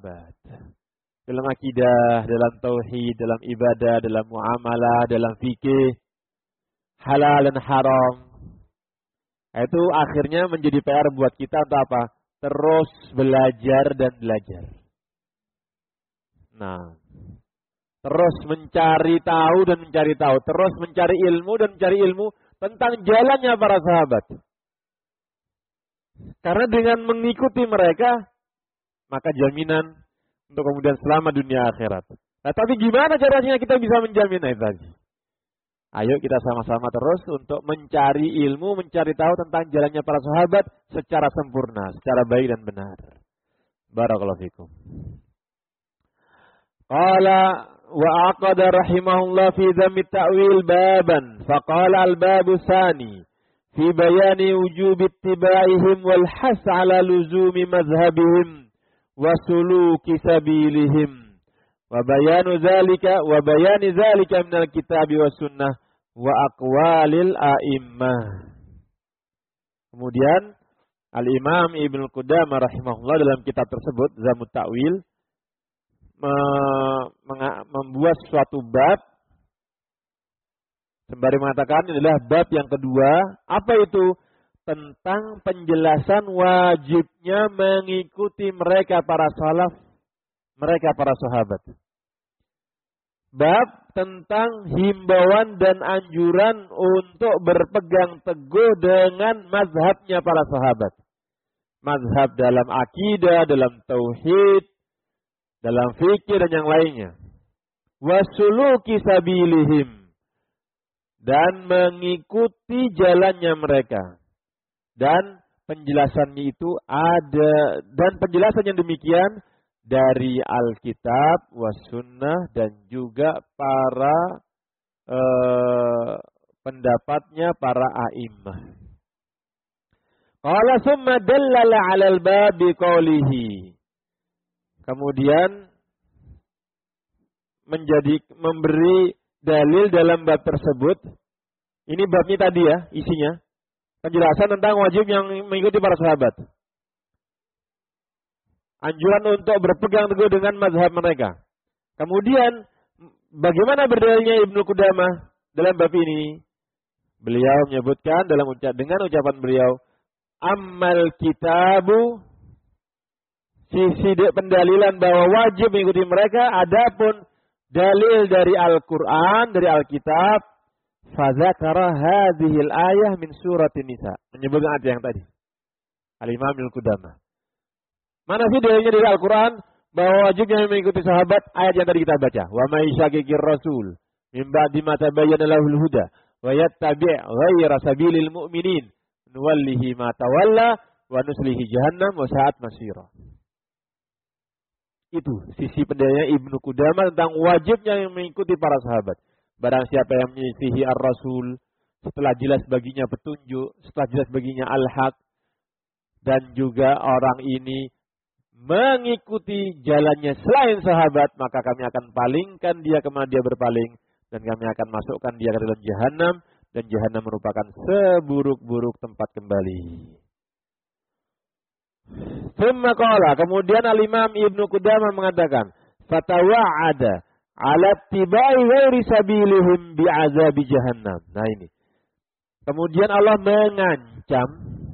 sahabat. Dalam akidah, dalam tauhid, dalam ibadah, dalam muamalah, dalam fikih, halal dan haram. Itu akhirnya menjadi PR buat kita untuk apa? Terus belajar dan belajar. Nah, terus mencari tahu dan mencari tahu. Terus mencari ilmu dan mencari ilmu tentang jalannya para sahabat. Karena dengan mengikuti mereka, maka jaminan untuk kemudian selamat dunia akhirat. Nah, tapi gimana caranya kita bisa menjamin itu tadi? Ayo kita sama-sama terus untuk mencari ilmu, mencari tahu tentang jalannya para sahabat secara sempurna, secara baik dan benar. Barakallahu fikum. Qala wa aqada rahimahullah fi dhammi ta'wil baban. Faqala al-babu tsani fi bayani wujub ittiba'ihim wal has 'ala luzumi madhhabihim wa suluki sabilihim. Wa bayani dzalika minal kitab wa sunnah wa aqwalil a'immah. Kemudian Al-Imam Ibnu Qudamah rahimahullah dalam kitab tersebut Zamut Ta'wil membuat suatu bab sembari mengatakan adalah bab yang kedua. Apa itu? Tentang penjelasan wajibnya mengikuti mereka para salaf, mereka para sahabat. Bab tentang himbauan dan anjuran untuk berpegang teguh dengan mazhabnya para sahabat. Mazhab dalam akidah, dalam tauhid, dalam fikir dan yang lainnya. Wasuluki sabilihim. Dan mengikuti jalannya mereka. Dan penjelasannya itu ada, dan penjelasan yang demikian dari Alkitab, Wasunnah, dan juga para pendapatnya para a'immah. Qala summa dallala 'alal bab biqaulihi. Kemudian memberi dalil dalam bab tersebut. Ini babnya tadi ya, isinya. Penjelasan tentang wajib yang mengikuti para sahabat. Anjuran untuk berpegang teguh dengan mazhab mereka. Kemudian bagaimana berdalilnya Ibnu Qudamah dalam bab ini? Beliau menyebutkan dengan ucapan beliau, ammal kitabu, sisi pendalilan bahwa wajib mengikuti mereka, adapun dalil dari Al-Qur'an, dari Alkitab, fadzakara hadhil ayah min suratin Nisa. Menyebutkan ayat yang tadi. Al-Imam Ibnu Qudamah. Mana sih dalilnya dari Al-Quran bahwa wajibnya mengikuti sahabat ayat yang tadi kita baca. Wa may syaqiqir rasul min ba'di ma tabayyana lahul huda wa yattabi' ghayra sabilil mu'minin nuwallihi ma tawalla wa nuslihi jahannam wa sa'at masira. Itu sisi pendalilannya Ibnu Qudamah tentang wajibnya yang mengikuti para sahabat. Barang siapa yang menyisihi ar-rasul setelah jelas baginya petunjuk, setelah jelas baginya al-haq, dan juga orang ini mengikuti jalannya selain sahabat, maka kami akan palingkan dia kemana dia berpaling, dan kami akan masukkan dia ke dalam jahanam, dan jahanam merupakan seburuk-buruk tempat kembali. Tsumma qala, kemudian Al-Imam Ibnu Qudamah mengatakan, fatawa'ada 'ala ittiba'i ghairi sabilihim bi'azabi jahannam. Nah ini. Kemudian Allah mengancam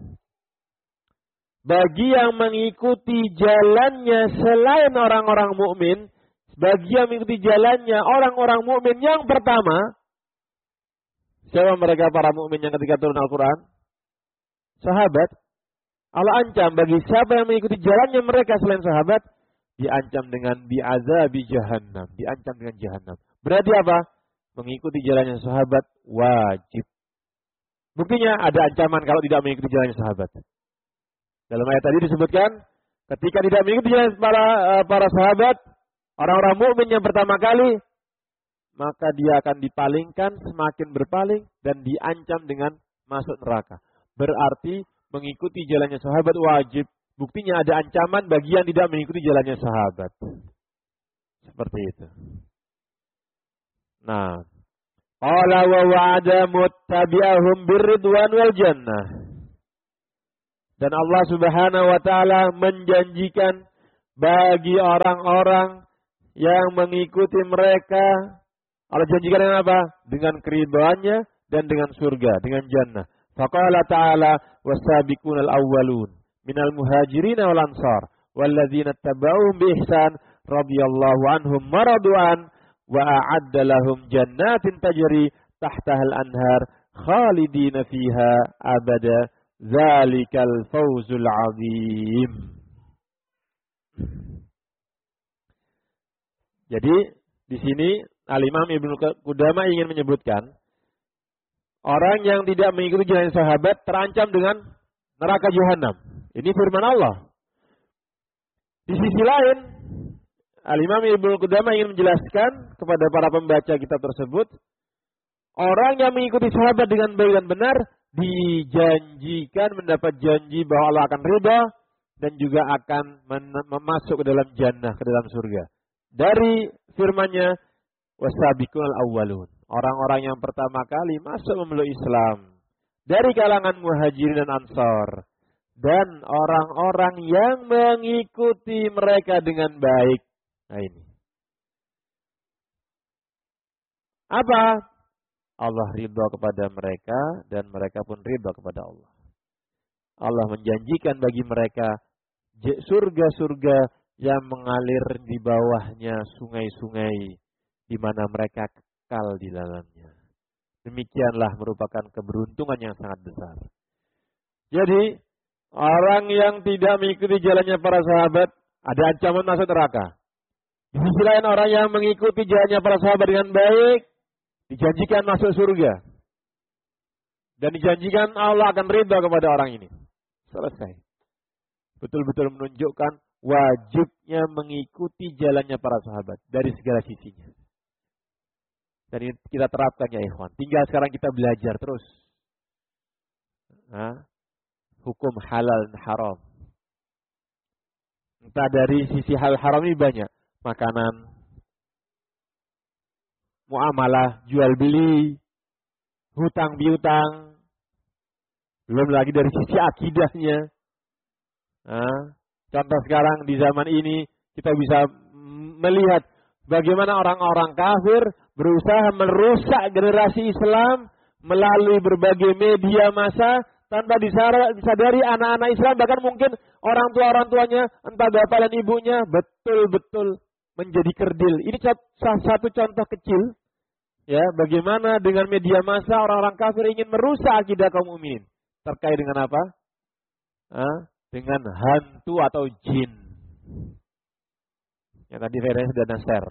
bagi yang mengikuti jalannya selain orang-orang mukmin, bagi yang mengikuti jalannya orang-orang mukmin yang pertama, siapa mereka para mukmin yang ketika turun Al-Quran? Sahabat. Allah ancam bagi siapa yang mengikuti jalannya mereka selain sahabat, diancam dengan bi'azabi jahannam, diancam dengan jahannam. Berarti apa? Mengikuti jalannya sahabat wajib. Buktinya ada ancaman kalau tidak mengikuti jalannya sahabat. Dalam ayat tadi disebutkan, ketika tidak mengikuti jalan para sahabat, orang-orang mukmin yang pertama kali, maka dia akan dipalingkan, semakin berpaling, dan diancam dengan masuk neraka. Berarti mengikuti jalannya sahabat wajib. Buktinya ada ancaman bagi yang tidak mengikuti jalannya sahabat. Seperti itu. Nah, qala wa wa'ada muttabi'ahum birridwan wal jannah. Dan Allah Subhanahu wa taala menjanjikan bagi orang-orang yang mengikuti mereka. Allah janjikan dengan apa? Dengan keridhaannya dan dengan surga, dengan jannah. Faqala ta'ala was-sabiqunal awwalun minal muhajirin wal ansar walladzina tabauhum bi ihsan radhiyallahu anhum maradu'an wa a'adda lahum jannatin tajri tahtahal anhar khalidina fiha abada dzalikal fawzul 'adzim. Jadi di sini Al-Imam Ibnu Qudamah ingin menyebutkan orang yang tidak mengikuti jalan sahabat terancam dengan neraka jahanam. Ini firman Allah. Di sisi lain, Al-Imam Ibnu Qudamah ingin menjelaskan kepada para pembaca kitab tersebut, orang yang mengikuti sahabat dengan baik dan benar dijanjikan mendapat janji bahwa Allah akan ridha dan juga akan masuk ke dalam jannah, ke dalam surga. Dari firman-Nya wasabiqunal awwalun, orang-orang yang pertama kali masuk memeluk Islam dari kalangan muhajirin dan ansar, dan orang-orang yang mengikuti mereka dengan baik. Nah ini. Apa? Allah ridha kepada mereka dan mereka pun ridha kepada Allah. Allah menjanjikan bagi mereka surga-surga yang mengalir di bawahnya sungai-sungai di mana mereka kekal di dalamnya. Demikianlah merupakan keberuntungan yang sangat besar. Jadi, orang yang tidak mengikuti jalannya para sahabat ada ancaman masuk neraka. Di sisi lain orang yang mengikuti jalannya para sahabat dengan baik dijanjikan masuk surga. Dan dijanjikan Allah akan ridha kepada orang ini. Selesai. Betul-betul menunjukkan wajibnya mengikuti jalannya para sahabat dari segala sisinya. Dan ini kita terapkan ya ikhwan. Tinggal sekarang kita belajar terus. Hukum halal dan haram. Entah dari sisi hal haram ini banyak. Makanan, muamalah, jual beli, hutang piutang. Belum lagi dari sisi akidahnya. Contoh sekarang di zaman ini kita bisa melihat bagaimana orang-orang kafir berusaha merusak generasi Islam melalui berbagai media massa tanpa disadari anak-anak Islam, bahkan mungkin orang tuanya, entah bapak dan ibunya betul-betul menjadi kerdil. Ini salah satu contoh kecil ya bagaimana dengan media massa orang-orang kafir ingin merusak akidah kaum mukminin. Terkait dengan apa? Dengan hantu atau jin. Yang tadi saya sudah share.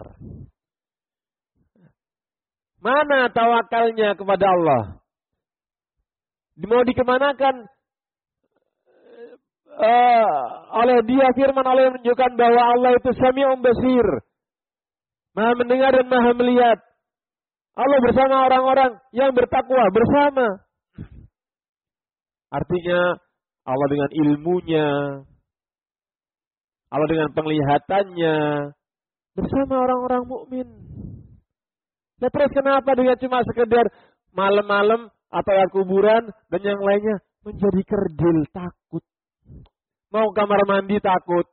Mana tawakalnya kepada Allah? Mau dikemanakan oleh dia firman Allah yang menunjukkan bahwa Allah itu Sami'un Basir. Maha mendengar dan maha melihat. Allah bersama orang-orang yang bertakwa bersama. Artinya Allah dengan ilmunya, Allah dengan penglihatannya bersama orang-orang mukmin. Nah, terus kenapa dengan cuma sekedar malam-malam atau yang kuburan dan yang lainnya menjadi kerdil, takut. Mau kamar mandi takut.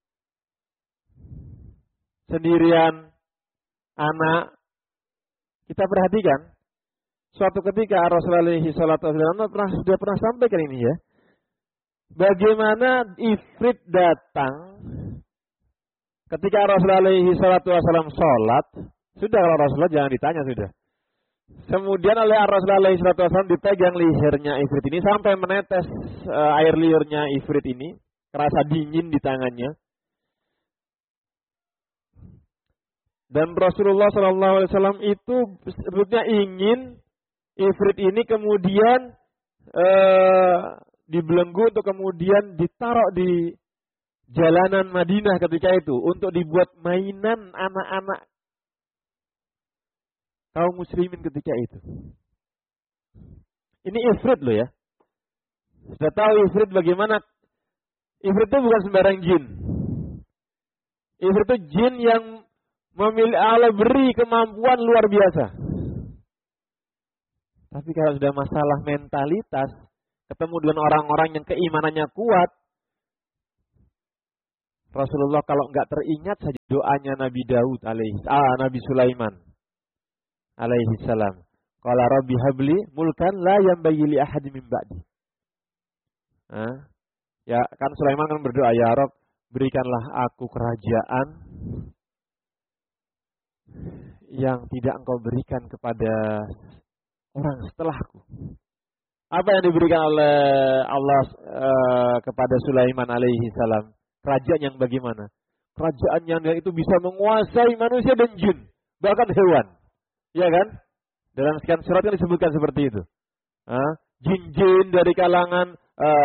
Sendirian, anak. Kita perhatikan. Suatu ketika Rasulullah SAW sudah pernah sampaikan ini ya. Bagaimana Ifrit datang ketika Rasulullah SAW sholat. Sudah kalau Rasulullah jangan ditanya sudah. Kemudian oleh Rasulullah SAW dipegang lehernya Ifrit ini sampai menetes air liurnya Ifrit ini. Kerasa dingin di tangannya. Dan Rasulullah SAW itu sebetulnya ingin Ifrit ini kemudian dibelenggu untuk kemudian ditaruh di jalanan Madinah ketika itu. Untuk dibuat mainan anak-anak kaum muslimin ketika itu. Ini Ifrit loh ya. Sudah tahu Ifrit bagaimana? Ifrit itu bukan sembarang jin. Ifrit itu jin yang memilih Allah beri kemampuan luar biasa. Tapi kalau sudah masalah mentalitas, ketemu dengan orang-orang yang keimanannya kuat, Rasulullah kalau nggak teringat saja doanya Nabi Daud Nabi Sulaiman alaihi salam. Qala rabbi habli mulkan la yanbaghi li ahadin min ba'di. Ya kan Sulaiman kan berdoa, ya Rabb, berikanlah aku kerajaan yang tidak engkau berikan kepada orang setelahku. Apa yang diberikan oleh Allah kepada Sulaiman alaihi salam? Kerajaan yang bagaimana? Kerajaan yang itu bisa menguasai manusia dan jin, bahkan hewan. Ya kan? Dalam sekian surat kan disebutkan seperti itu. Jin-jin dari kalangan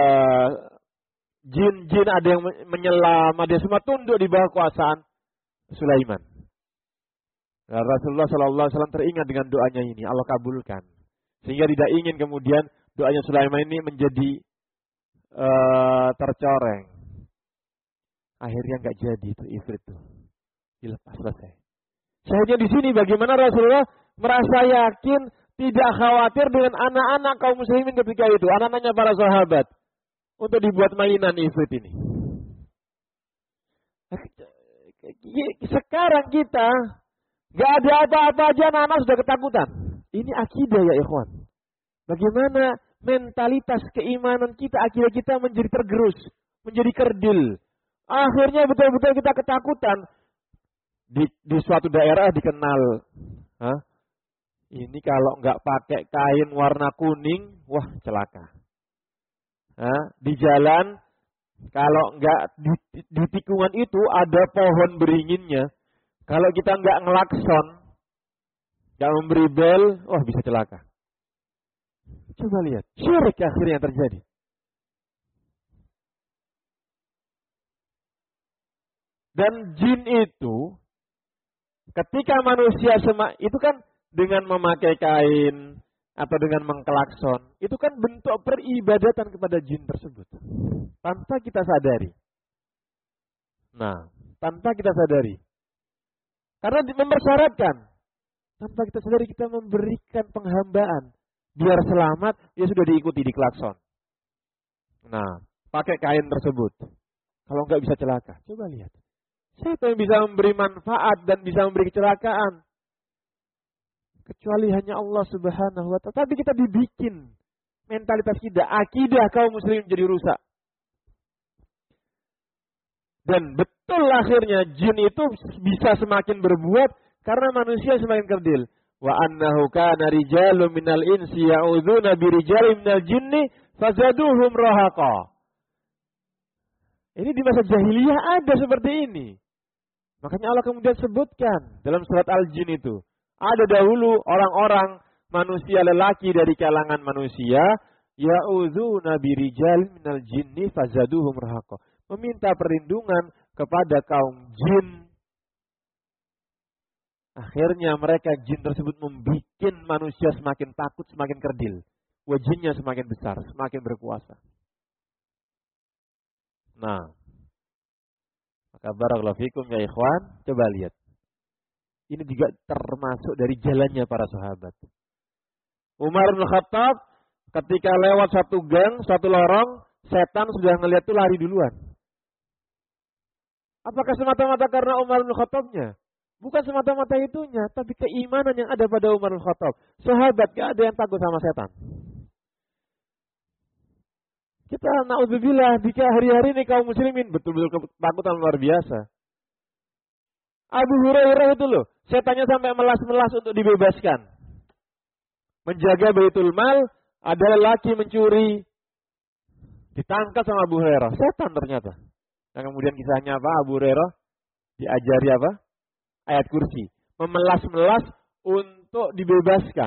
jin-jin ada yang menyelam, ada yang semua tunduk di bawah kuasaan Sulaiman. Nah, Rasulullah SAW teringat dengan doanya ini, Allah kabulkan. Sehingga tidak ingin kemudian doanya Sulaiman ini menjadi tercoreng. Akhirnya nggak jadi itu ifrit itu. Dilepas, selesai. Syahidnya di sini bagaimana Rasulullah merasa yakin, tidak khawatir dengan anak-anak kaum muslimin ketika itu, anak-anaknya para sahabat, untuk dibuat mainan ifrit ini. Sekarang kita nggak ada apa-apa aja, anak-anak sudah ketakutan. Ini akidah ya ikhwan. Bagaimana mentalitas keimanan kita, akidah kita menjadi tergerus, menjadi kerdil. Akhirnya betul-betul kita ketakutan. Di suatu daerah dikenal. Ini kalau nggak pakai kain warna kuning, wah celaka. Di jalan, kalau nggak di tikungan itu ada pohon beringinnya. Kalau kita nggak ngelakson, nggak memberi bel, wah bisa celaka. Coba lihat, syirik akhirnya yang terjadi. Dan jin itu, ketika manusia itu kan dengan memakai kain atau dengan mengkelakson, itu kan bentuk peribadatan kepada jin tersebut. Tanpa kita sadari. Nah, tanpa kita sadari. Karena mempersyaratkan. Tanpa kita sadari kita memberikan penghambaan. Biar selamat, ya sudah diikuti di klakson. Nah, pakai kain tersebut. Kalau enggak bisa celaka. Coba lihat. Siapa yang bisa memberi manfaat dan bisa memberi kecelakaan? Kecuali hanya Allah Subhanahu wa ta'ala. Tapi kita dibikin mentalitas kita, akidah kaum muslimin jadi rusak. Dan betul akhirnya jin itu bisa semakin berbuat karena manusia semakin kerdil. Wa annahu kana rijalun minal insi ya'udzuna birijalin minal jinni fazaduhum rahaqa. Ini di masa jahiliyah ada seperti ini. Makanya Allah kemudian sebutkan dalam surat Al-Jin itu. Ada dahulu orang-orang manusia lelaki dari kalangan manusia. Ya'udzuna birijalin minal jinni fazaduhum rahaqa. Meminta perlindungan kepada kaum jin. Akhirnya mereka jin tersebut membuat manusia semakin takut, semakin kerdil. Wajinnya semakin besar, semakin berkuasa. Nah, maka barakallahu fikum ya ikhwan, coba lihat. Ini juga termasuk dari jalannya para sahabat. Umar bin Khattab ketika lewat satu gang, satu lorong, setan sudah ngelihat tuh lari duluan. Apakah semata-mata karena Umar bin Khattabnya? Bukan semata-mata itunya, tapi keimanan yang ada pada Umar bin Khattab. Sahabat gak ada yang takut sama setan. Kita na'udzubillah, jika hari-hari ini kaum muslimin betul-betul ketakutan luar biasa. Abu Hurairah itu loh, setannya sampai melas-melas untuk dibebaskan. Menjaga Baitul Mal, ada lelaki mencuri. Ditangkap sama Abu Hurairah, setan ternyata. Nah kemudian kisahnya apa? Abu Hurairah diajari apa? Ayat kursi. Memelas-melas untuk dibebaskan.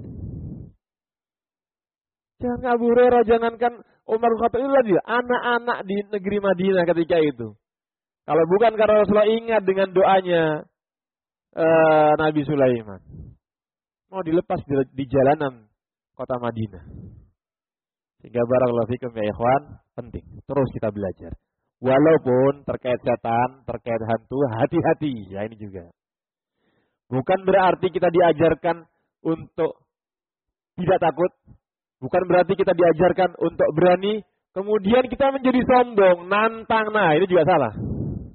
Jangan Abu Hurairah, jangankan Umar bin Khattab itu lagi. Anak-anak di negeri Madinah ketika itu. Kalau bukan karena Rasulullah ingat dengan doanya Nabi Sulaiman. Mau dilepas di jalanan kota Madinah. Sehingga barakallahu fikum ya ikhwan, penting. Terus kita belajar. Walaupun terkait setan, terkait hantu, hati-hati. Ya ini juga. Bukan berarti kita diajarkan untuk tidak takut. Bukan berarti kita diajarkan untuk berani. Kemudian kita menjadi sombong, nantang. Nah ini juga salah.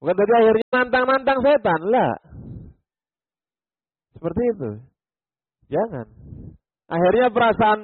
Bukan berarti akhirnya nantang-nantang setan. Lah. Seperti itu. Jangan. Akhirnya perasaan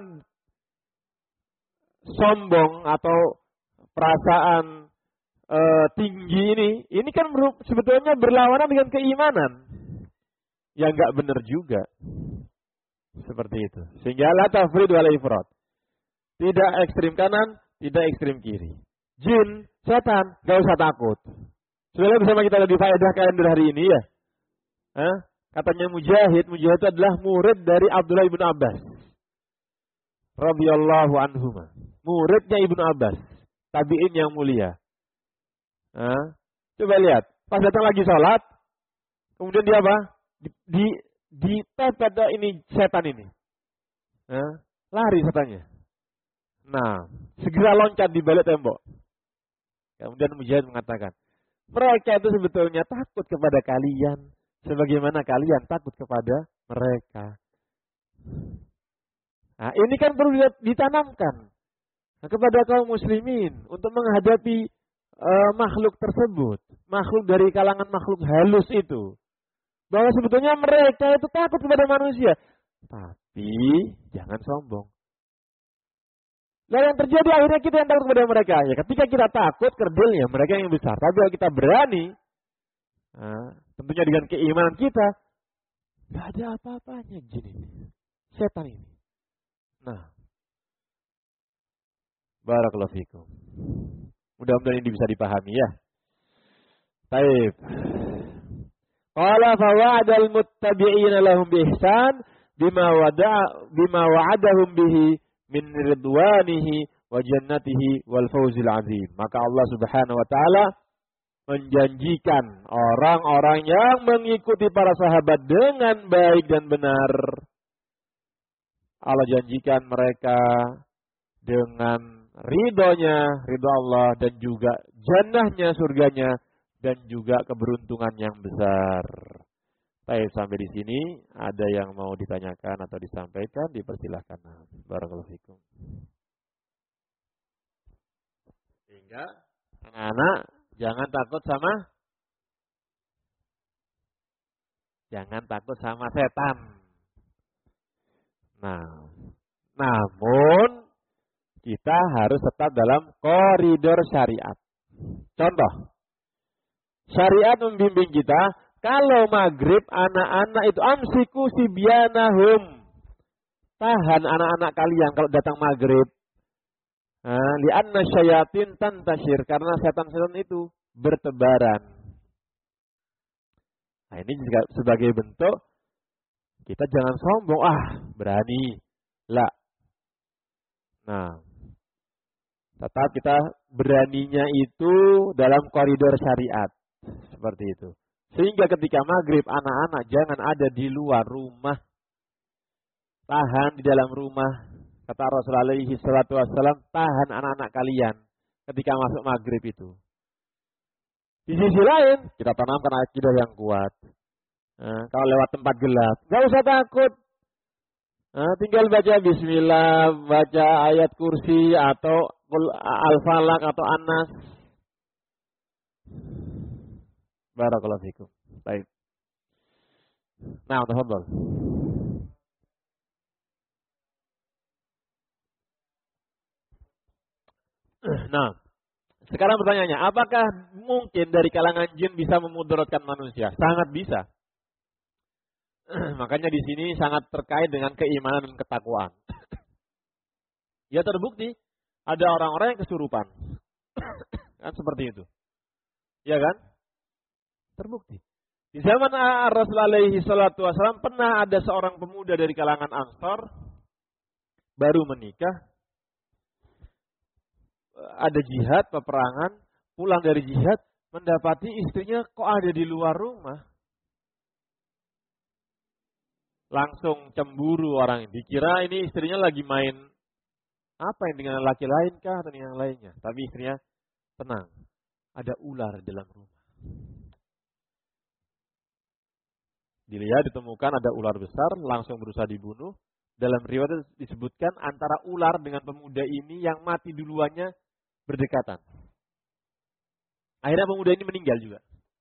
sombong atau perasaan tinggi ini kan sebetulnya berlawanan dengan keimanan. Yang enggak benar juga. Seperti itu. Sehingga la tafrid wal ifrat. Tidak ekstrim kanan, tidak ekstrim kiri. Jin, setan, enggak usah takut. Sudah bersama kita di faedah kalender hari ini ya. Katanya Mujahid itu adalah murid dari Abdullah ibn Abbas. Radhiyallahu anhuma. Muridnya Ibnu Abbas. Tabi'in yang mulia. Coba lihat. Pas datang lagi sholat. Kemudian dia apa? Ditepet ini setan ini. Lari setannya. Nah, segera loncat di balik tembok. Kemudian Mujahid mengatakan, mereka itu sebetulnya takut kepada kalian. Sebagaimana kalian takut kepada mereka. Nah, ini kan perlu ditanamkan kepada kaum muslimin untuk menghadapi makhluk tersebut. Makhluk dari kalangan makhluk halus itu. Bahwa sebetulnya mereka itu takut kepada manusia. Tapi jangan sombong. Nah yang terjadi akhirnya kita yang takut kepada mereka. Ya ketika kita takut kerdilnya mereka yang besar. Tapi kalau kita berani, tentunya dengan keimanan kita, gak ada apa-apanya jin ini. Setan ini. Nah, barakallahu fikum. Mudah-mudahan ini bisa dipahami ya. Baik. Qala fa wa'adal muttabi'ina lahum bi ihsan bima wa'adahum bihi min ridwanihi wa jannatihi wal fawzil azim. Maka Allah Subhanahu wa taala menjanjikan orang-orang yang mengikuti para sahabat dengan baik dan benar. Allah janjikan mereka dengan ridhonya, ridho Allah, dan juga jannahnya, surganya, dan juga keberuntungan yang besar. Baik, sampai di sini ada yang mau ditanyakan atau disampaikan, dipersilahkan. Barakallahu fikum. Sehingga anak-anak jangan takut sama setan. Nah, namun kita harus tetap dalam koridor syariat. Contoh, syariat membimbing kita, kalau maghrib anak-anak itu amsiku sibyanahum. Tahan anak-anak kalian kalau datang maghrib. Lianna syayatin tantashir, karena setan-setan itu bertebaran. Nah, ini juga sebagai bentuk kita jangan sombong, berani. Lah. Nah, tetap kita beraninya itu dalam koridor syariat. Seperti itu. Sehingga ketika maghrib anak-anak jangan ada di luar rumah. Tahan di dalam rumah. Kata Rasulullah SAW, tahan anak-anak kalian ketika masuk maghrib itu. Di sisi lain, kita tanamkan akidah yang kuat. Kalau lewat tempat gelap, gak usah takut. Tinggal baca bismillah, baca ayat kursi atau al-falaq atau an-nas. Barakallahu fikum. Baik. Nah, tafadhal. Nah, sekarang pertanyaannya, apakah mungkin dari kalangan jin bisa memudaratkan manusia? Sangat bisa. Makanya di sini sangat terkait dengan keimanan dan ketakwaan. Ya terbukti ada orang-orang yang kesurupan. Kan seperti itu. Ya kan? Terbukti. Di zaman Rasulullah SAW pernah ada seorang pemuda dari kalangan Ansar baru menikah. Ada jihad, peperangan, pulang dari jihad, mendapati istrinya kok ada di luar rumah. Langsung cemburu orang ini. Dikira ini istrinya lagi main apa yang dengan laki lain kah atau yang lainnya. Tapi istrinya tenang. Ada ular di dalam rumah. Dilihat ditemukan ada ular besar, langsung berusaha dibunuh. Dalam riwayat disebutkan antara ular dengan pemuda ini yang mati duluannya berdekatan. Akhirnya pemuda ini meninggal juga.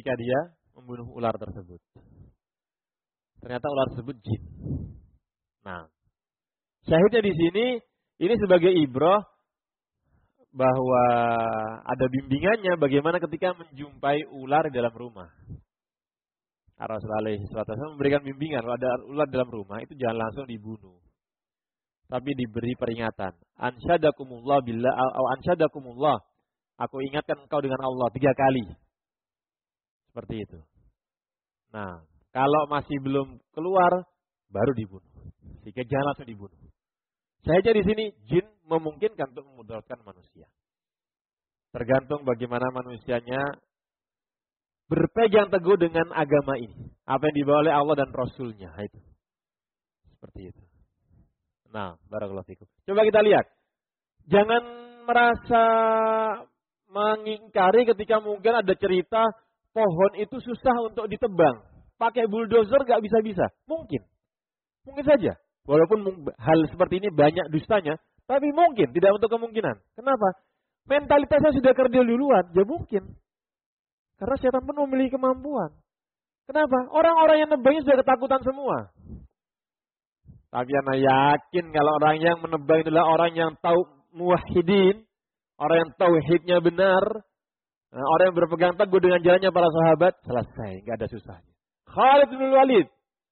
ketika dia membunuh ular tersebut. Ternyata ular tersebut jin. Nah, syahidnya di sini ini sebagai ibrah bahwa ada bimbingannya bagaimana ketika menjumpai ular di dalam rumah. Rasulullah SAW memberikan bimbingan kalau ada ular dalam rumah itu jangan langsung dibunuh. Tapi diberi peringatan. Ansyadakumullah billah atau ansyadakumullah. Aku ingatkan engkau dengan Allah 3 kali. Seperti itu. Nah, kalau masih belum keluar baru dibunuh. Sehingga jangan langsung dibunuh. Saya di sini jin memungkinkan untuk memudaratkan manusia. Tergantung bagaimana manusianya berpegang teguh dengan agama ini. Apa yang dibawa oleh Allah dan Rasulnya. Itu. Seperti itu. Nah, barakallahu fikum. Coba kita lihat. Jangan merasa mengingkari ketika mungkin ada cerita pohon itu susah untuk ditebang. Pakai bulldozer gak bisa-bisa. Mungkin. Mungkin saja. Walaupun hal seperti ini banyak dustanya. Tapi mungkin. Tidak untuk kemungkinan. Kenapa? Mentalitasnya sudah kerdil duluan. Ya mungkin. Karena setan pun memiliki kemampuan. Kenapa? Orang-orang yang nebangnya sudah ketakutan semua. Tapi Anda yakin kalau orang yang menebang adalah orang yang tahu muwahhidin, orang yang tauhidnya benar, orang yang berpegang teguh dengan jalannya para sahabat, selesai, nggak ada susahnya. Khalid bin Walid,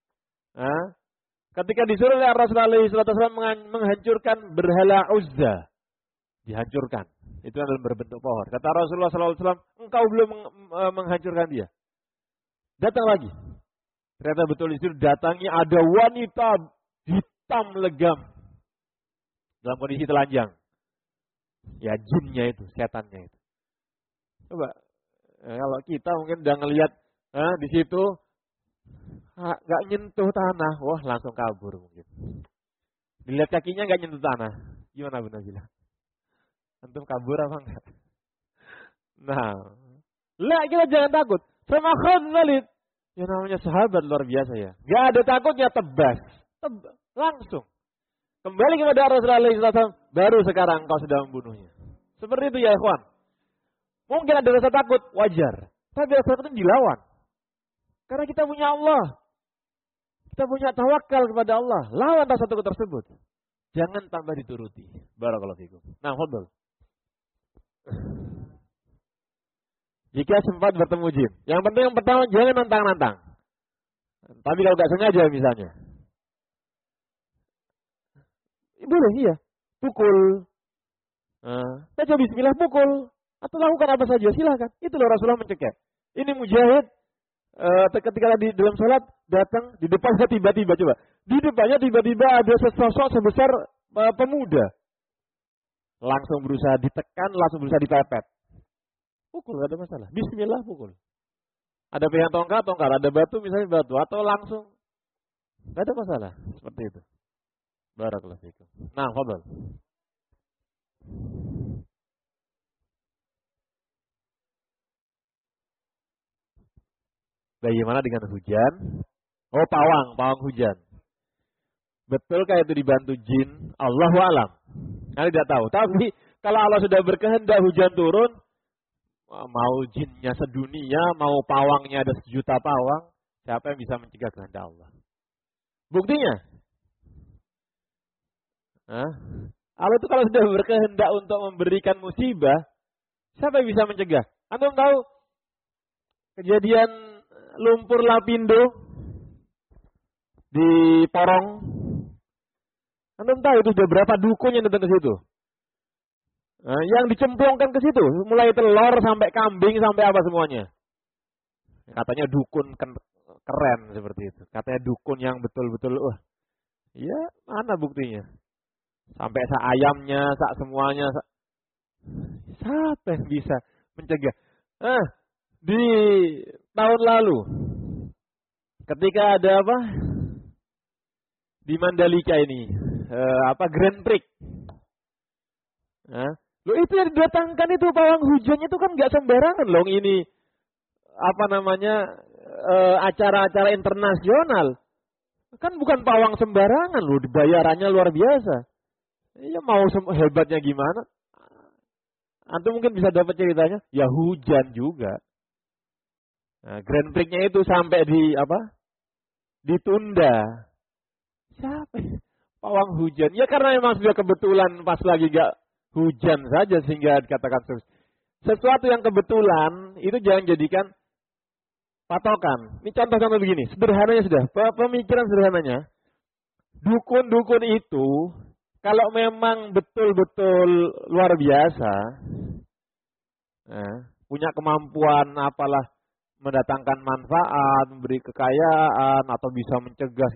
ketika disuruh oleh Rasulullah SAW menghancurkan berhala Uzza, dihancurkan. Itu adalah berbentuk pohon. Kata Rasulullah SAW, engkau belum menghancurkan dia. Datang lagi. Ternyata betul itu datangnya ada wanita hitam legam dalam kondisi telanjang. Ya jinnya itu, setannya itu. Coba kalau kita mungkin udah ngelihat di situ nggak nyentuh tanah, wah langsung kabur mungkin. Dilihat kakinya nggak nyentuh tanah, gimana Bu Nazila? Antum kabur apa enggak? Nah, kita jangan takut. Sama Khalid, yang namanya sahabat luar biasa ya. Gak ada takutnya, tebas. Langsung. Kembali kepada Rasulullah SAW, baru sekarang kau sudah membunuhnya. Seperti itu ya ikhwan. Mungkin ada rasa takut, wajar. Tapi rasa takut itu dilawan. Karena kita punya Allah. Kita punya tawakal kepada Allah. Lawan rasa takut tersebut. Jangan tambah dituruti. Barakallahu fikum. Nah, fadhal. Jika sempat bertemu jin. Yang penting yang pertama jangan nantang-nantang. Tapi kalau gak sengaja misalnya. Boleh iya. Pukul. Baca bismillah pukul. Atau lakukan apa saja silahkan. Itulah Rasulullah mencegah. Ini mujahid. Ketika di dalam sholat datang. Di depannya tiba-tiba coba. Di depannya tiba-tiba ada sesosok sebesar pemuda. Langsung berusaha ditekan. Langsung berusaha dipepet. Pukul, gak ada masalah. Bismillah pukul. Ada pegang tongkat, ada batu, misalnya batu. Atau langsung. Gak ada masalah. Seperti itu. Barakallahu fikum. Nah, fadhal. Bagaimana dengan hujan? Oh, pawang hujan. Betulkah itu dibantu jin? Allahu a'lam. Kalian tidak tahu. Tapi kalau Allah sudah berkehendak hujan turun, mau jinnya sedunia, mau pawangnya ada 1 juta pawang, siapa yang bisa mencegah kehendak Allah? Buktinya, Allah itu kalau sudah berkehendak untuk memberikan musibah, siapa yang bisa mencegah? Antum tahu kejadian lumpur lapindo di Porong? Antum tahu itu sudah berapa dukun yang datang ke situ? Yang dicemplungkan ke situ, mulai telur sampai kambing sampai apa semuanya. Katanya dukun keren seperti itu. Katanya dukun yang betul-betul, iya mana buktinya? Sampai sak ayamnya, sak semuanya. Siapa yang bisa mencegah? Di tahun lalu, ketika ada apa? Di Mandalika ini, Grand Prix. Loh itu yang didatangkan itu pawang hujannya itu kan nggak sembarangan loh ini acara-acara internasional kan bukan pawang sembarangan loh, bayarannya luar biasa. Ya mau hebatnya gimana? Antum mungkin bisa dapat ceritanya. Ya hujan juga. Nah, Grand Prix-nya itu sampai ditunda. Siapa? Pawang hujan. Ya karena memang sudah kebetulan pas lagi gak hujan saja sehingga dikatakan sukses. Sesuatu yang kebetulan itu jangan jadikan patokan. Ini contoh-contoh begini. Sederhananya sudah. Pemikiran sederhananya. Dukun-dukun itu kalau memang betul-betul luar biasa, punya kemampuan apalah mendatangkan manfaat, memberi kekayaan atau bisa mencegah.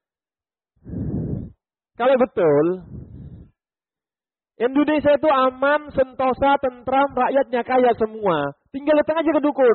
Kalau betul, Indonesia itu aman, sentosa, tentram, rakyatnya kaya semua. Tinggal datang aja ke dukun.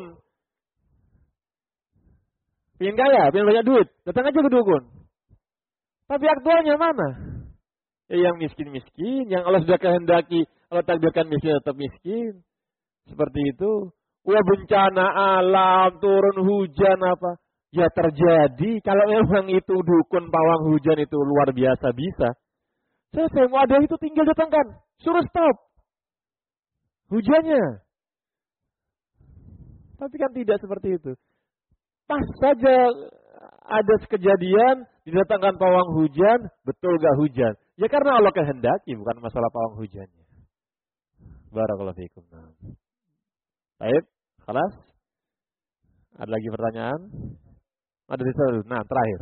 Pengen kaya, pengen banyak duit, datang aja ke dukun. Tapi aktualnya mana? Yang miskin-miskin, yang Allah sudah kehendaki, Allah takdirkan miskin tetap miskin. Seperti itu. Wah, bencana alam, turun hujan apa. Ya terjadi, kalau memang itu dukun pawang hujan itu luar biasa bisa. Saya mau ada itu tinggal datangkan. Suruh stop hujannya. Tapi kan tidak seperti itu. Pas saja ada kejadian, didatangkan pawang hujan, betul gak hujan? Ya karena Allah kehendaki, bukan masalah pawang hujannya. Barakallahu fiikum. Baik, khalas. Ada lagi pertanyaan? Ada di sana. Nah, terakhir.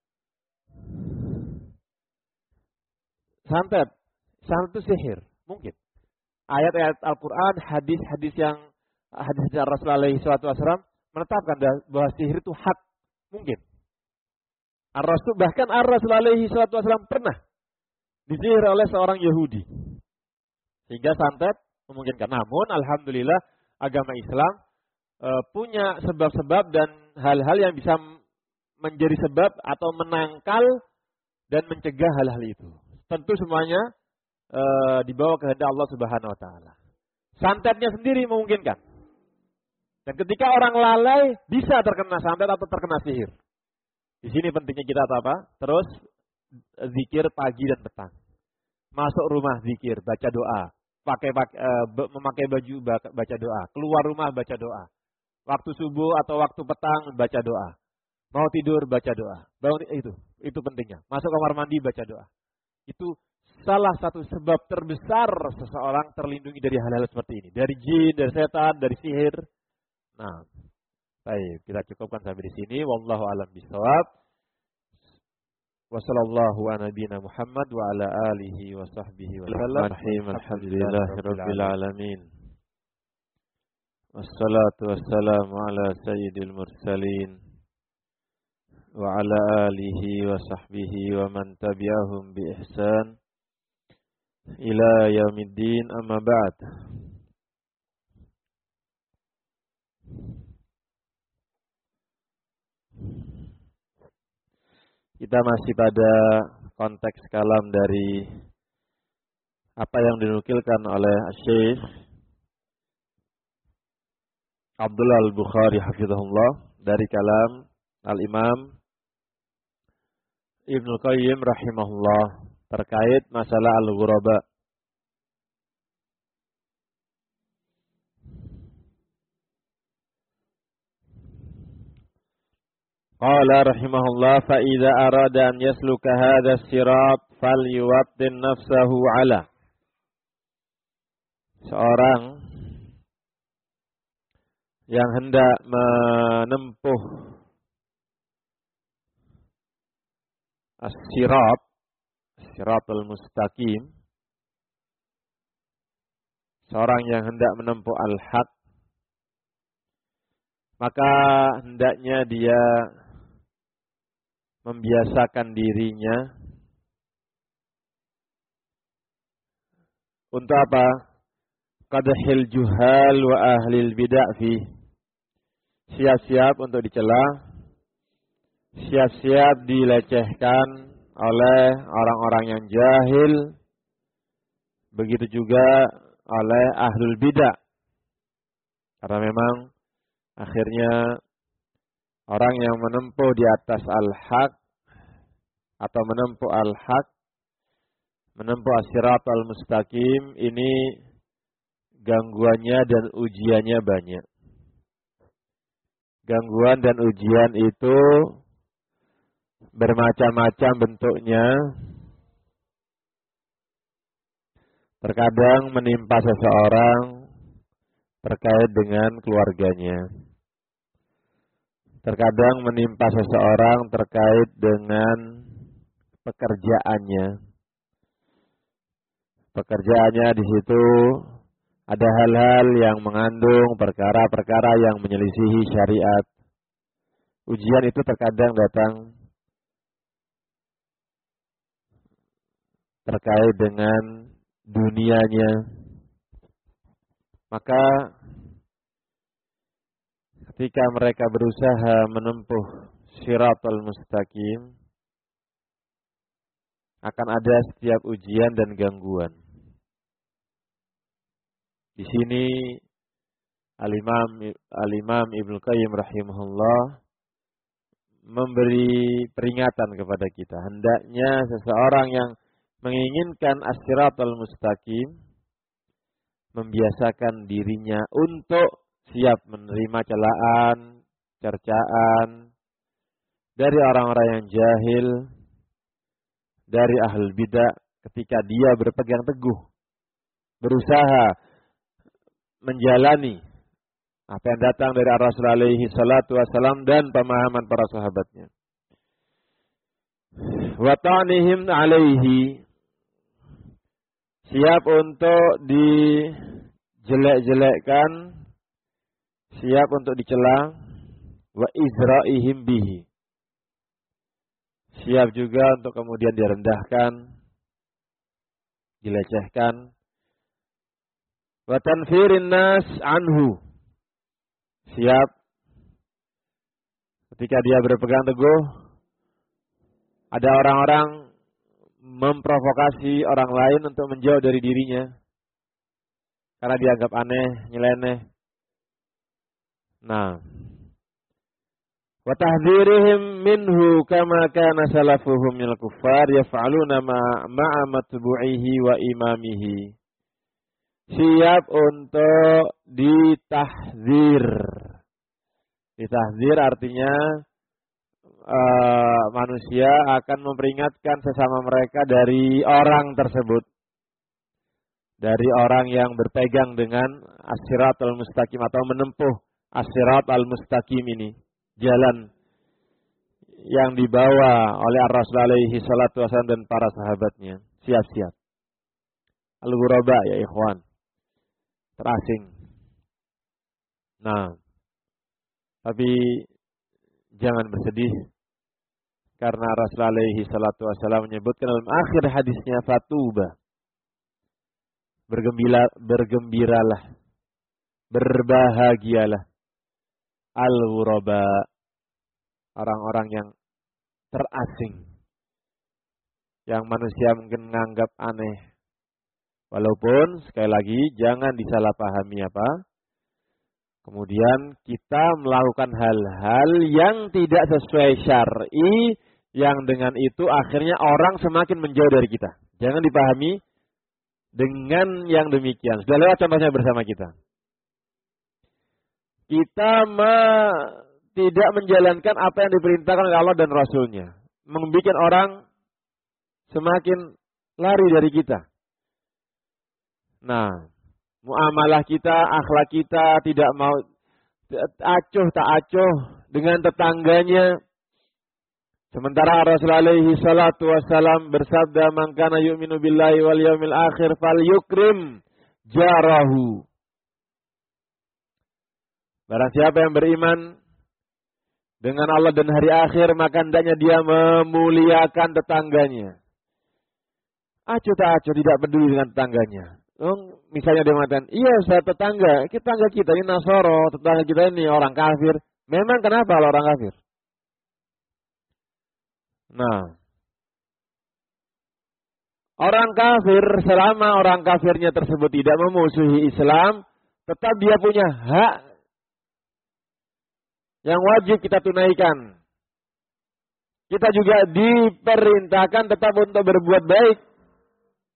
Santet itu sihir, mungkin. Ayat-ayat Al-Quran, hadis-hadis Rasulullah SAW menetapkan bahwa sihir itu hak, mungkin. Bahkan Rasulullah SAW pernah disihir oleh seorang Yahudi. Sehingga santet memungkinkan. Namun, alhamdulillah, agama Islam punya sebab-sebab dan hal-hal yang bisa menjadi sebab atau menangkal dan mencegah hal-hal itu. Tentu semuanya dibawa kehendak Allah Subhanahu wa taala. Santetnya sendiri memungkinkan. Dan ketika orang lalai bisa terkena santet atau terkena sihir. Di sini pentingnya kita terus zikir pagi dan petang. Masuk rumah zikir, baca doa, memakai baju baca doa, keluar rumah baca doa. Waktu subuh atau waktu petang baca doa. Mau tidur baca doa. Bangun itu pentingnya. Masuk kamar mandi baca doa. Itu salah satu sebab terbesar seseorang terlindungi dari hal-hal seperti ini. Dari jin, dari setan, dari sihir. Nah, baik, kita cukupkan sampai di sini. Wallahu a'lam bishawab. Wassallallahu ala nabiyina Muhammad wa ala alihi wa sahbihi wa sallam. Alhamdulillahirabbil alamin. Wassalatu wassalamu ala sayyidil mursalin wa ala alihi wa sahbihi wa man tabi'ahum bi ihsan ila yaumiddin, amma ba'd. Kita masih pada konteks kalam dari apa yang dinukilkan oleh Syekh Abdullah Al-Bukhari hafizahullah dari kalam Al-Imam Ibnu Qayyim rahimahullah terkait masalah al-ghuraba. Qala rahimahullah fa idza arada an yasluka hadha as-sirat falyuwattin nafsahu ala. Seorang yang hendak menempuh as-sirat, siratul mustaqim, seorang yang hendak menempuh al-haq, maka hendaknya dia membiasakan dirinya untuk apa? Qadhil juhal wa ahlil bid'ah fi. Siap-siap untuk dicela, siap-siap dilecehkan oleh orang-orang yang jahil, begitu juga oleh ahlul bid'ah. Karena memang akhirnya orang yang menempuh di atas al-haq atau menempuh al-haq, menempuh as-siratal mustaqim, ini gangguannya dan ujiannya banyak. Gangguan dan ujian itu bermacam-macam bentuknya. Terkadang menimpa seseorang terkait dengan keluarganya. Terkadang menimpa seseorang terkait dengan pekerjaannya. Pekerjaannya di situ ada hal-hal yang mengandung perkara-perkara yang menyelisihi syariat. Ujian itu terkadang datang terkait dengan dunianya. Maka ketika mereka berusaha menempuh Shiratal Mustaqim, akan ada setiap ujian dan gangguan. Di sini Al-Imam Ibnu Qayyim rahimahullah memberi peringatan kepada kita. Hendaknya seseorang yang menginginkan as-siratal mustaqim membiasakan dirinya untuk siap menerima celaan, cercaan dari orang-orang yang jahil, dari ahlul bidah ketika dia berpegang teguh, berusaha menjalani apa yang datang dari Rasul alaihi salatu wasalam dan pemahaman para sahabatnya. Wa ta'nihim alaihi, siap untuk dijelek-jelekkan, siap untuk dicela, wa izra'ihim bihi, siap juga untuk kemudian direndahkan, dilecehkan, wa tanfirin nas anhu, siap ketika dia berpegang teguh ada orang-orang memprovokasi orang lain untuk menjauh dari dirinya karena dianggap aneh, nyeleneh. Nah, wa tahdhirihim minhu kama kana salafuhum minal kuffar yaf'aluna ma'a matbu'ihi wa imamihi. Siap untuk ditahdzir. Ditahdzir artinya manusia akan memperingatkan sesama mereka dari orang tersebut, dari orang yang berpegang dengan as-siratal mustaqim atau menempuh as-siratal mustaqim ini, jalan yang dibawa oleh Rasul alaihi salatu wasallam dan para sahabatnya. Siap-siap. Al-ghuraba ya ikhwan, terasing. Nah, tapi jangan bersedih karena Rasul alaihi salatu wasallam menyebutkan dalam akhir hadisnya fatuba. Bergembiralah, berbahagialah al-ghuraba, orang-orang yang terasing, yang manusia mungkin menganggap aneh. Walaupun sekali lagi jangan disalahpahami apa? Kemudian kita melakukan hal-hal yang tidak sesuai syar'i, yang dengan itu akhirnya orang semakin menjauh dari kita. Jangan dipahami dengan yang demikian. Sudah lewat contohnya bersama kita. Kita tidak menjalankan apa yang diperintahkan oleh Allah dan Rasulnya. Membuat orang semakin lari dari kita. Nah, muamalah kita, akhlak kita tidak mau acuh tak acuh dengan tetangganya. Sementara Rasulullah alaihi salatu wassalam bersabda, "Man kana yu'minu billahi wal yaumil akhir falyukrim jarahu." Barang siapa yang beriman dengan Allah dan hari akhir, maka hendaknya dia memuliakan tetangganya. Acuh tak acuh, tidak peduli dengan tetangganya. Misalnya dia mengatakan, iya saya tetangga kita ini Nasoro, tetangga kita ini orang kafir. Memang kenapa orang kafir? Nah, orang kafir, selama orang kafirnya tersebut tidak memusuhi Islam, tetap dia punya hak yang wajib kita tunaikan. Kita juga diperintahkan tetap untuk berbuat baik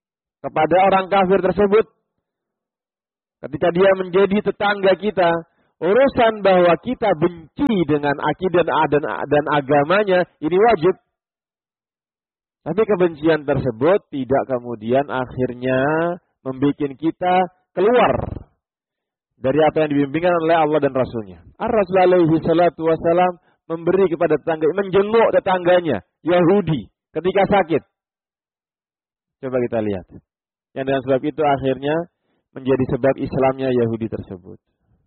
kepada orang kafir tersebut. Ketika dia menjadi tetangga kita, urusan bahwa kita benci dengan akidah dan agamanya, ini wajib. Tapi kebencian tersebut tidak kemudian akhirnya membuat kita keluar dari apa yang dibimbingkan oleh Allah dan Rasulnya. Ar-Rasul alaihi salatu wassalam memberi kepada tetangga, menjenguk tetangganya, Yahudi, ketika sakit. Coba kita lihat. Yang dengan sebab itu akhirnya menjadi sebab Islamnya Yahudi tersebut.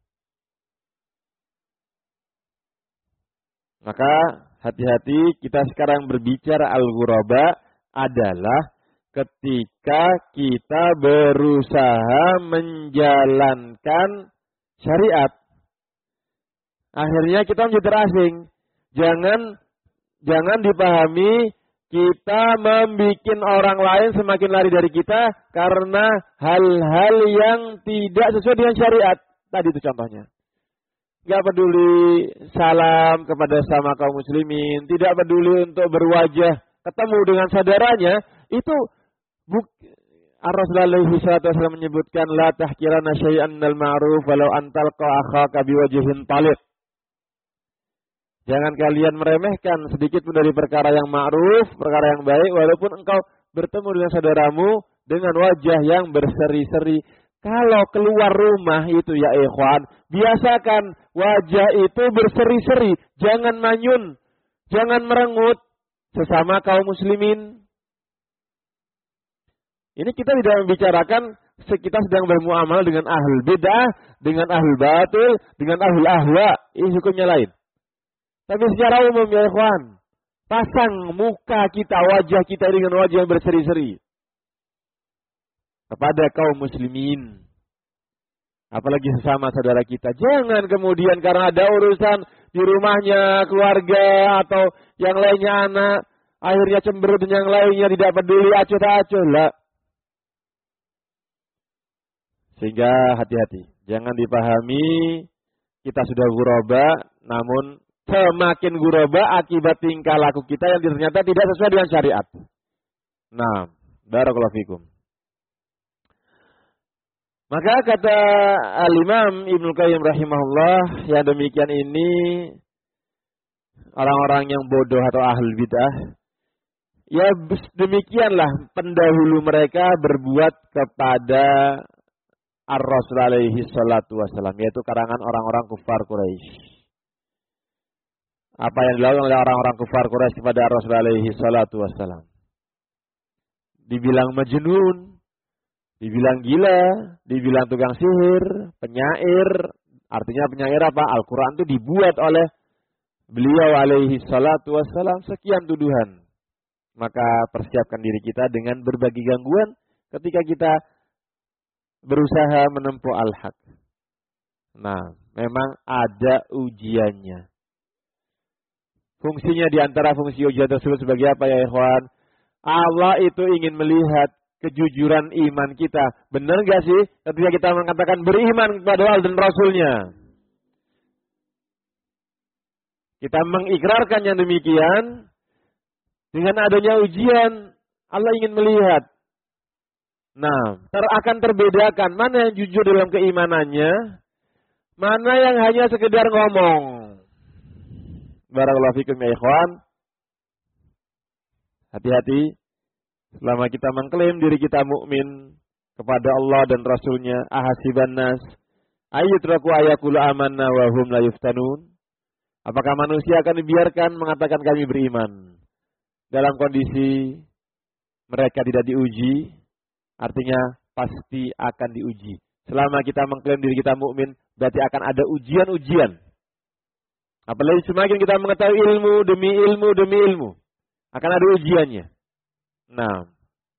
Maka hati-hati, kita sekarang berbicara al-ghuraba adalah ketika kita berusaha menjalankan syariat. Akhirnya kita menjadi terasing. Jangan dipahami kita membuat orang lain semakin lari dari kita karena hal-hal yang tidak sesuai dengan syariat. Tadi itu contohnya. Gak peduli salam kepada sama kaum muslimin, tidak peduli untuk berwajah ketemu dengan saudaranya, itu Ar-Rasul alaihi salatu wasallam menyebutkan la tahkirana syai'an minal ma'ruf walau antalqa akhaka biwajhin talib. Jangan kalian meremehkan sedikit pun dari perkara yang ma'ruf, perkara yang baik, walaupun engkau bertemu dengan saudaramu dengan wajah yang berseri-seri. Kalau keluar rumah itu ya ikhwan, biasakan wajah itu berseri-seri, jangan manyun, jangan merengut sesama kaum muslimin. Ini kita tidak membicarakan kita sedang bermuamalah dengan ahlul bid'ah, dengan ahlul batil, dengan ahlul ahwa, ini hukumnya lain. Tapi secara umum ya ikhwan, pasang muka kita, wajah kita dengan wajah yang berseri-seri kepada kaum muslimin, apalagi sesama saudara kita. Jangan kemudian karena ada urusan di rumahnya, keluarga atau yang lainnya anak, akhirnya cemberut dan yang lainnya tidak peduli, acuh tak acuh lah. Sehingga hati-hati, jangan dipahami kita sudah ghuraba, namun semakin ghuraba akibat tingkah laku kita yang ternyata tidak sesuai dengan syariat. Nah, barakallahu fikum. Maka kata Al-Imam Ibnu Qayyim rahimahullah, yang demikian ini orang-orang yang bodoh atau ahlul bid'ah, ya demikianlah pendahulu mereka berbuat kepada Ar-Rasul alaihi salatu wassalam, yaitu karangan orang-orang kufar Quraisy. Apa yang dilakukan oleh orang-orang kufar Quraisy kepada Ar-Rasul alaihi salatu wassalam? Dibilang majnun, dibilang gila, dibilang tukang sihir, penyair. Artinya penyair apa? Al-Quran itu dibuat oleh beliau alaihi salatu wassalam, sekian tuduhan. Maka persiapkan diri kita dengan berbagai gangguan ketika kita berusaha menempuh al-haq. Nah, memang ada ujiannya. Fungsinya diantara fungsi ujian tersebut sebagai apa ya ikhwan? Allah itu ingin melihat kejujuran iman kita. Benar gak sih ketika kita mengatakan beriman kepada Allah dan Rasulnya? Kita mengikrarkan yang demikian. Dengan adanya ujian, Allah ingin melihat. Nah, akan terbedakan mana yang jujur dalam keimanannya, mana yang hanya sekedar ngomong. Barakallahu fikum ya ikhwan. Hati-hati. Selama kita mengklaim diri kita mukmin kepada Allah dan Rasulnya, ahasiban nas ayyutraku ayaqulu amanna wa hum la yuftanun. Apakah manusia akan dibiarkan mengatakan kami beriman dalam kondisi mereka tidak diuji? Artinya pasti akan diuji. Selama kita mengklaim diri kita mukmin, berarti akan ada ujian-ujian. Apalagi semakin kita mengetahui ilmu demi ilmu demi ilmu, akan ada ujiannya. Nah,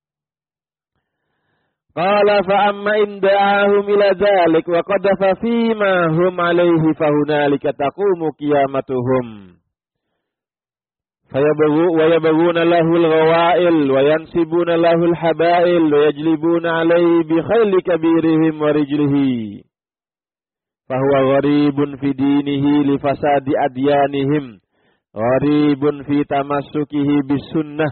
qala fa amma in da'ahum ila dzalik wa qadafa fima hum alaihi fa hunalika taqumu qiyamatuhum. ويبغون له الغوائل وينسبون له الحبائل ويجلبون عليه بخيل كبيرهم ورجله فهو غريب في دينه لفساد أديانهم غريب في تمسكه بالسنة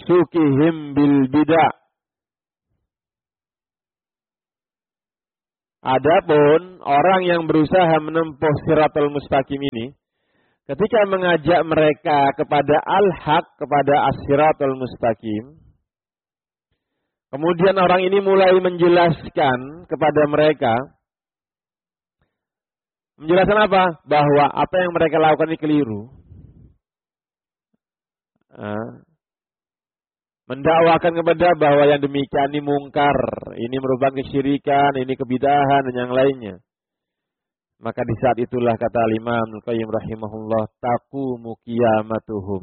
لتمسكهم بالبدع. Adapun orang yang berusaha menempuh Shiratal Mustaqim ini, ketika mengajak mereka kepada al-haq, kepada as-Shiratal Mustaqim, kemudian orang ini mulai menjelaskan kepada mereka, menjelaskan apa? Bahwa apa yang mereka lakukan ini keliru. Mendakwakan kepada bahwa yang demikian ini mungkar, ini merupakan kesyirikan, ini kebidahan dan yang lainnya. Maka di saat itulah kata Imam Al-Qayyim rahimahullah, taqumu qiyamatuhum.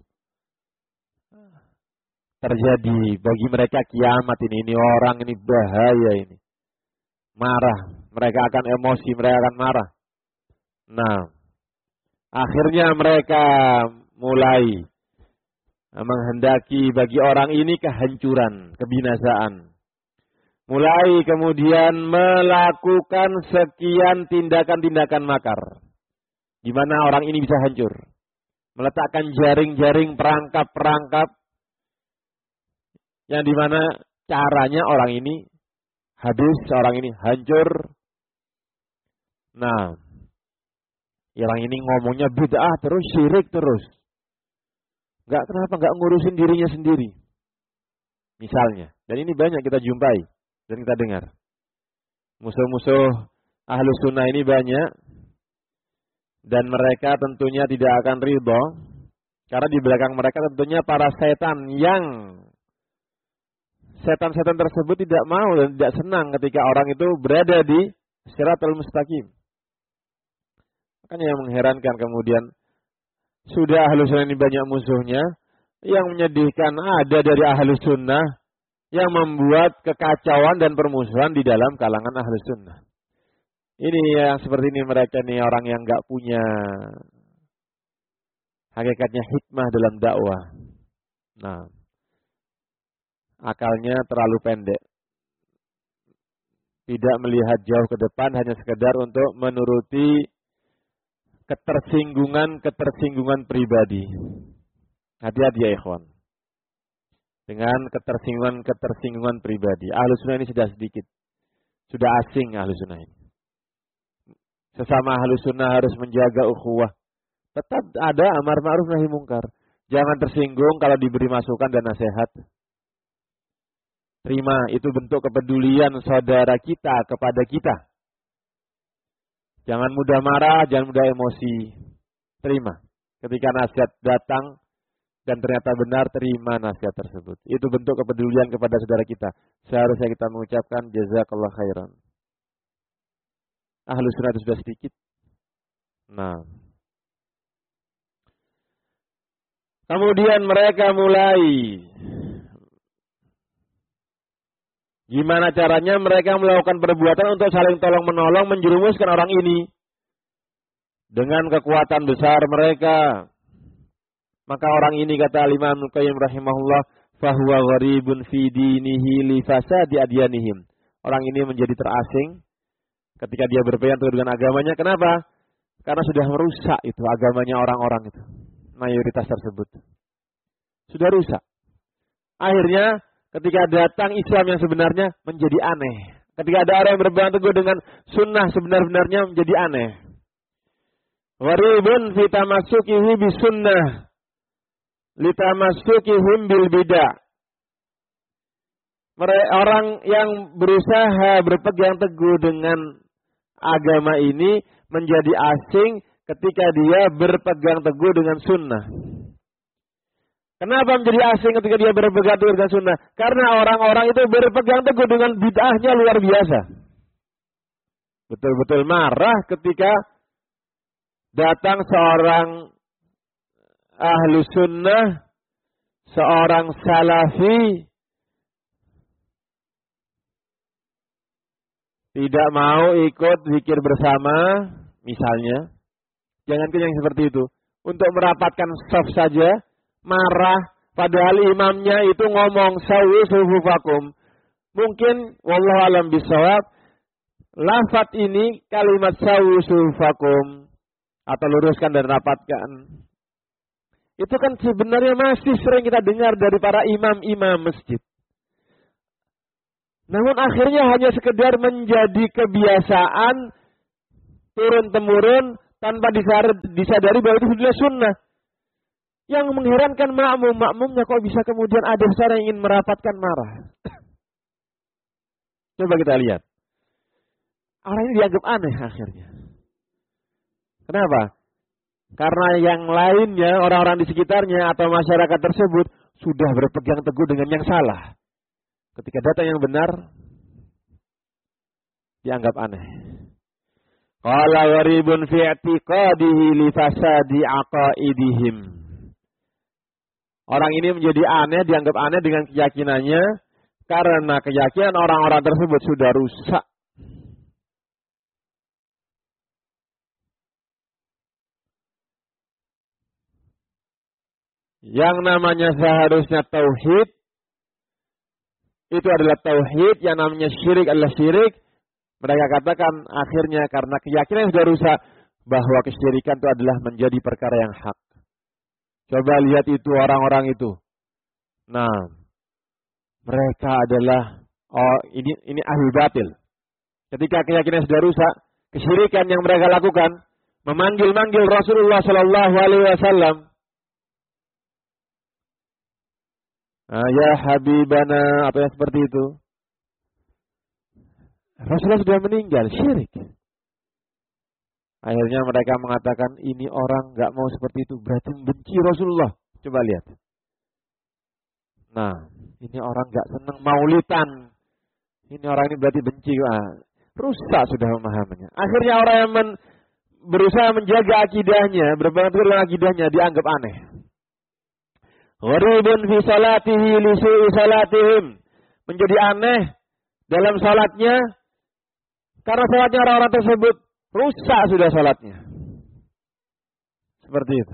Terjadi bagi mereka kiamat ini orang ini bahaya ini. Marah, mereka akan emosi, mereka akan marah. Nah, akhirnya mereka mulai menghendaki bagi orang ini kehancuran, kebinasaan. Mulai kemudian melakukan sekian tindakan-tindakan makar. Di mana orang ini bisa hancur. Meletakkan jaring-jaring, perangkap-perangkap yang di mana caranya orang ini habis, orang ini hancur. Nah, orang ini ngomongnya bid'ah terus, syirik terus. Kenapa nggak ngurusin dirinya sendiri? Misalnya. Dan ini banyak kita jumpai dan kita dengar. Musuh-musuh Ahlus Sunnah ini banyak. Dan mereka tentunya tidak akan ridho. Karena di belakang mereka tentunya para setan yang setan-setan tersebut tidak mau dan tidak senang ketika orang itu berada di Shiratal Mustaqim. Makanya yang mengherankan kemudian, sudah Ahlus Sunnah ini banyak musuhnya, yang menyedihkan ada dari Ahlus Sunnah yang membuat kekacauan dan permusuhan di dalam kalangan Ahlus Sunnah. Ini yang seperti ini, mereka nih orang yang gak punya hakikatnya hikmah dalam dakwah. Nah, akalnya terlalu pendek. Tidak melihat jauh ke depan, hanya sekedar untuk menuruti ketersinggungan pribadi. Hati-hati ya ikhwan. Dengan ketersinggungan pribadi. Ahlus Sunnah ini sudah sedikit. Sudah asing Ahlus Sunnah ini. Sesama Ahlus Sunnah harus menjaga ukhuwah. Tetap ada amar ma'ruf nahi mungkar. Jangan tersinggung kalau diberi masukan dan nasihat. Terima, itu bentuk kepedulian saudara kita kepada kita. Jangan mudah marah, jangan mudah emosi. Terima. Ketika nasihat datang dan ternyata benar, terima nasihat tersebut. Itu bentuk kepedulian kepada saudara kita. Seharusnya kita mengucapkan jazakallah khairan. Ahlus Sunnah itu sudah sedikit. Nah. Kemudian mereka mulai. Gimana caranya mereka melakukan perbuatan untuk saling tolong-menolong, menjerumuskan orang ini. Dengan kekuatan besar mereka. Maka orang ini kata Imam Al-Qayyim rahimahullah, fahuwa gharibun fi dinihi li fasadi adyanihim. Orang ini menjadi terasing ketika dia berpegang teguh dengan agamanya. Kenapa? Karena sudah merusak itu agamanya orang-orang itu. Mayoritas tersebut. Sudah rusak. Akhirnya ketika datang Islam yang sebenarnya menjadi aneh. Ketika ada orang yang berpegang teguh dengan sunnah sebenar-benarnya menjadi aneh. Gharibun fi tamassukihi bis sunnah litamassukihim bil bidah. Orang yang berusaha berpegang teguh dengan agama ini menjadi asing ketika dia berpegang teguh dengan sunnah. Kenapa menjadi asing ketika dia berpegang teguh dengan sunnah? Karena orang-orang itu berpegang teguh dengan bid'ahnya luar biasa. Betul-betul marah ketika datang seorang ahlu sunnah, seorang salafi, tidak mau ikut zikir bersama, misalnya. Jangankan yang seperti itu. Untuk merapatkan shaf saja, marah, padahal imamnya itu ngomong sawi sufufakum. Mungkin wallahu alam bisawab, lafaz ini kalimat sawi sufufakum atau luruskan dan rapatkan. Itu kan sebenarnya masih sering kita dengar dari para imam-imam masjid. Namun akhirnya hanya sekedar menjadi kebiasaan turun-temurun tanpa disadari bahwa itu sudah sunnah. Yang mengherankan makmumnya kok bisa kemudian ada seorang yang ingin merapatkan marah. Coba kita lihat. Orang ini dianggap aneh akhirnya. Kenapa? Karena yang lainnya, orang-orang di sekitarnya atau masyarakat tersebut sudah berpegang teguh dengan yang salah. Ketika datang yang benar, dianggap aneh. Qala gharibun fi i'tiqadihi li fasadi aqaidihim. Orang ini menjadi aneh, dianggap aneh dengan keyakinannya karena keyakinan orang-orang tersebut sudah rusak. Yang namanya seharusnya tauhid itu adalah tauhid, yang namanya syirik adalah syirik. Mereka katakan akhirnya karena keyakinan yang sudah rusak bahwa kesyirikan itu adalah menjadi perkara yang hak. Coba lihat itu orang-orang itu. Nah, mereka adalah ini ahli batil. Ketika keyakinan sudah rusak, kesyirikan yang mereka lakukan memanggil-manggil Rasulullah Shallallahu Alaihi Wasallam. Ya Habibana, apa yang seperti itu. Rasulullah sudah meninggal, syirik. Akhirnya mereka mengatakan ini orang nggak mau seperti itu, berarti membenci Rasulullah. Coba lihat. Nah, ini orang nggak senang maulidan. Ini orang ini berarti benci. Rusak sudah pemahamannya. Akhirnya orang yang berusaha menjaga akidahnya, berpegang teguh dengan akidahnya, dianggap aneh. Gharibun fi salatihi li su'i salatihim. Menjadi aneh dalam salatnya karena salatnya orang-orang tersebut rusak sudah salatnya. Seperti itu.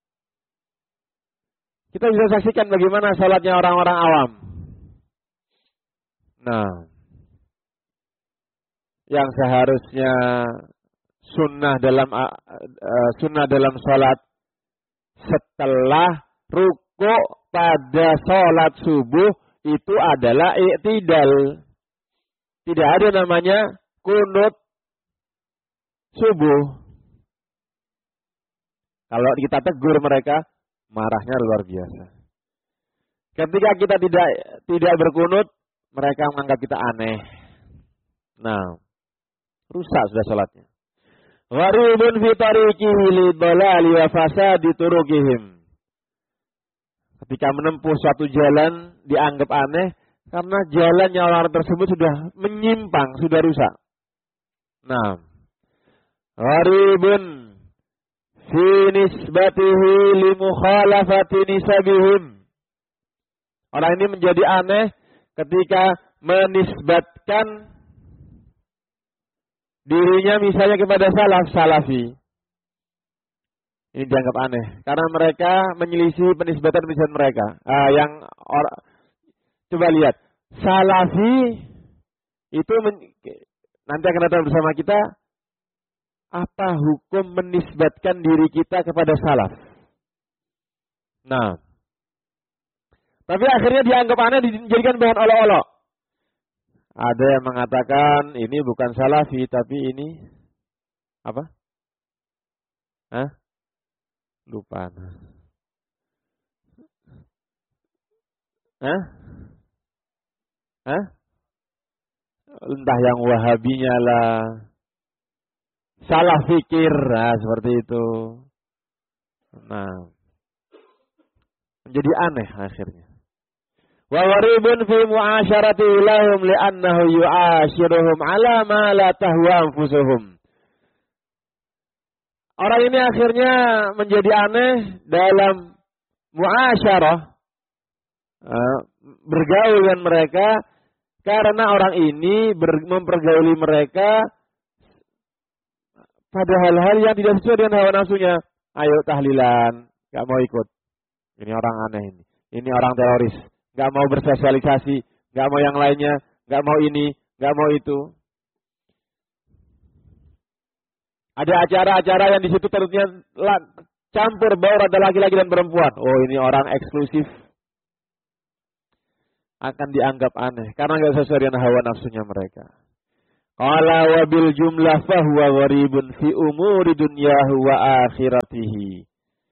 Kita bisa saksikan bagaimana salatnya orang-orang awam. Nah, yang seharusnya sunnah dalam salat setelah rukuk pada salat subuh itu adalah i'tidal. Tidak ada namanya kunut subuh. Kalau kita tegur mereka, marahnya luar biasa. Ketika kita tidak berkunut, mereka menganggap kita aneh. Nah, rusak sudah salatnya. Gharibun fi tariqihi li dhalali wa fasadi turuqihim. Ketika menempuh suatu jalan dianggap aneh karena jalannya orang tersebut sudah menyimpang, sudah rusak. Nah, gharibun fi nisbatihi li mukhalafati nisabihim. Orang ini menjadi aneh ketika menisbatkan dirinya misalnya kepada salafi. Ini dianggap aneh karena mereka menyelisih penisbatan mereka. Coba lihat, salafi itu nanti akan datang bersama kita. Apa hukum menisbatkan diri kita kepada salaf? Nah, tapi akhirnya dianggap aneh, dijadikan bahan olok-olok. Ada yang mengatakan ini bukan salafi, tapi ini apa? Lupa. Entah yang wahabinya lah. Salah fikir, seperti itu. Nah, menjadi aneh akhirnya. Wa gharibun fi mu'asyarati lahum li'annahu yu'ashiruhum ala ma la tahwa anfusuhum. Orang ini akhirnya menjadi aneh dalam mu'asyarah, bergaul dengan mereka, karena orang ini mempergauli mereka pada hal-hal yang tidak sesuai dengan hawa nafsunya. Ayo tahlilan, gak mau ikut. Ini orang aneh ini. Ini orang teroris. Gak mau bersosialisasi, gak mau yang lainnya, gak mau ini, gak mau itu. Ada acara-acara yang di situ terusnya campur baur ada laki-laki dan perempuan. Oh, ini orang eksklusif. akan dianggap aneh karena enggak sesuai dengan hawa nafsunya mereka. Qala wa bil jumlah fahuwa gharibun fi umuri dunyahu wa akhiratihi.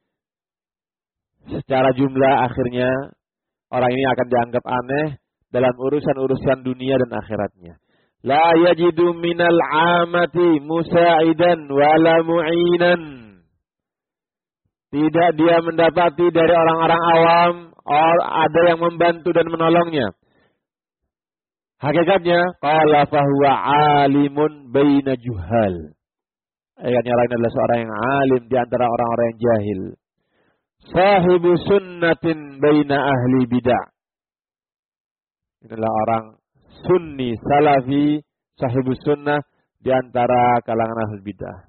Secara jumlah akhirnya orang ini akan dianggap aneh dalam urusan-urusan dunia dan akhiratnya. La yajidu minal amati musa'idan wala mu'inan. Tidak dia mendapati dari orang-orang awam ada yang membantu dan menolongnya. Hakikatnya qala fahuwa alimun baina juhal. Ayatnya lain adalah seorang yang alim di antara orang-orang yang jahil. Sahibu sunnatin baina ahli bid'ah. Inilah orang sunni salafi, sahibu sunnah di antara kalangan ahli bid'ah.